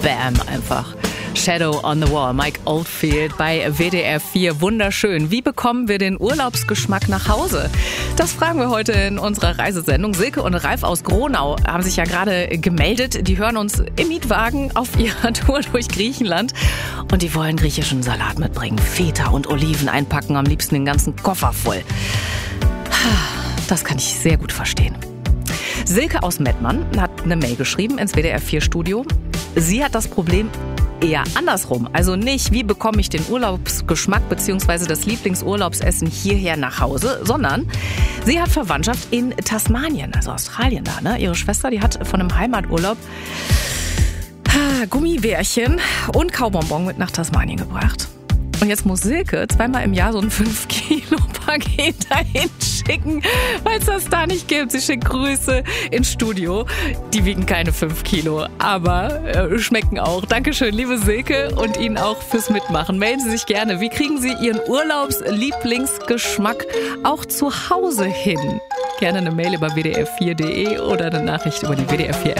Bam, einfach. Shadow on the Wall, Mike Oldfield bei WDR 4. Wunderschön. Wie bekommen wir den Urlaubsgeschmack nach Hause? Das fragen wir heute in unserer Reisesendung. Silke und Ralf aus Gronau haben sich ja gerade gemeldet. Die hören uns im Mietwagen auf ihrer Tour durch Griechenland. Und die wollen griechischen Salat mitbringen. Feta und Oliven einpacken, am liebsten den ganzen Koffer voll. Das kann ich sehr gut verstehen. Silke aus Mettmann hat eine Mail geschrieben ins WDR 4 Studio. Sie hat das Problem eher andersrum. Also nicht, wie bekomme ich den Urlaubsgeschmack bzw. das Lieblingsurlaubsessen hierher nach Hause, sondern sie hat Verwandtschaft in Tasmanien, also Australien da. Ne? Ihre Schwester, die hat von einem Heimaturlaub Gummibärchen und Kaubonbon mit nach Tasmanien gebracht. Und jetzt muss Silke zweimal im Jahr so ein 5-Kilo-Paket dahin schicken, weil es das da nicht gibt. Sie schickt Grüße ins Studio. Die wiegen keine 5 Kilo, aber schmecken auch. Dankeschön, liebe Silke, und Ihnen auch fürs Mitmachen. Melden Sie sich gerne. Wie kriegen Sie Ihren Urlaubslieblingsgeschmack auch zu Hause hin? Gerne eine Mail über wdr4.de oder eine Nachricht über die WDR 4